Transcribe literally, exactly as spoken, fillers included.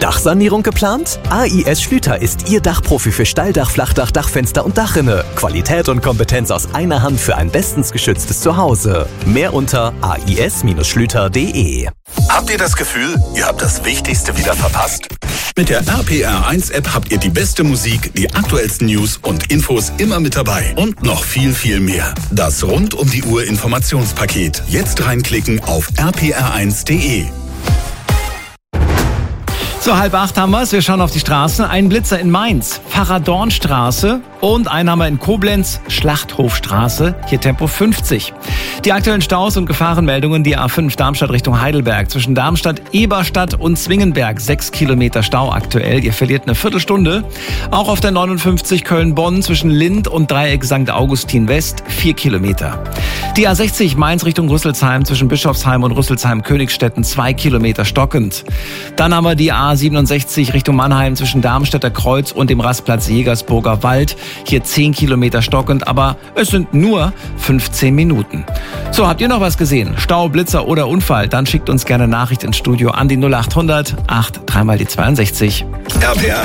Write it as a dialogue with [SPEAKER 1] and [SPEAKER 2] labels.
[SPEAKER 1] Dachsanierung geplant? A I S Schlüter ist Ihr Dachprofi für Steildach, Flachdach, Dachfenster und Dachrinne. Qualität und Kompetenz aus einer Hand für ein bestens geschütztes Zuhause. Mehr unter a i s Schlüter punkt d e.
[SPEAKER 2] Habt ihr das Gefühl, ihr habt das Wichtigste wieder verpasst?
[SPEAKER 3] Mit der R P R eins App habt ihr die beste Musik, die aktuellsten News und Infos immer mit dabei. Und noch viel, viel mehr. Das rund um die Uhr Informationspaket. Jetzt reinklicken auf r p r eins punkt d e.
[SPEAKER 4] So, halb acht haben wir es. Wir schauen auf die Straßen. Ein Blitzer in Mainz, Pfarrer-Dorn-Straße und einen haben wir in Koblenz, Schlachthofstraße, hier Tempo fünfzig. Die aktuellen Staus und Gefahrenmeldungen, die A fünf Darmstadt Richtung Heidelberg. Zwischen Darmstadt, Eberstadt und Zwingenberg, sechs Kilometer Stau aktuell. Ihr verliert eine Viertelstunde. Auch auf der neunundfünfzig Köln-Bonn zwischen Lind und Dreieck Sankt Augustin West, vier Kilometer. Die A sechzig Mainz Richtung Rüsselsheim zwischen Bischofsheim und Rüsselsheim-Königstetten, zwei Kilometer stockend. Dann haben wir die A siebenundsechzig Richtung Mannheim zwischen Darmstädter Kreuz und dem Rastplatz Jägersburger Wald. Hier zehn Kilometer stockend, aber es sind nur fünfzehn Minuten. So, habt ihr noch was gesehen? Stau, Blitzer oder Unfall? Dann schickt uns gerne Nachricht ins Studio an die null acht hundert acht drei mal die zweiundsechzig.
[SPEAKER 3] R P R